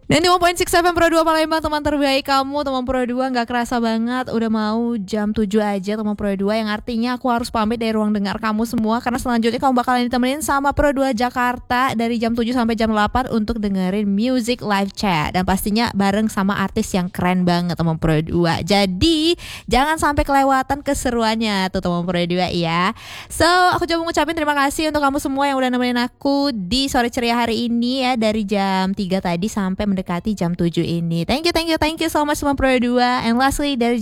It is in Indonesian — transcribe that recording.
Dan 5.6 FM Pro 2 Palembang, teman terbaik kamu, teman Pro 2. Gak kerasa banget udah mau jam 7 aja teman Pro 2, yang artinya aku harus pamit dari ruang dengar kamu semua, karena selanjutnya kamu bakalan ditemenin sama Pro 2 Jakarta dari jam 7 sampai jam 8 untuk dengerin music live chat, dan pastinya bareng sama artis yang keren banget teman Pro 2. Jadi jangan sampai kelewatan keseruannya tuh teman Pro 2 ya. So aku coba ngucapin terima kasih untuk kamu semua yang udah nemenin aku di sore ceria hari ini ya, dari jam 3 tadi sampai mendekati jam 7 ini. Thank you so much teman Pro 2. And lastly, dari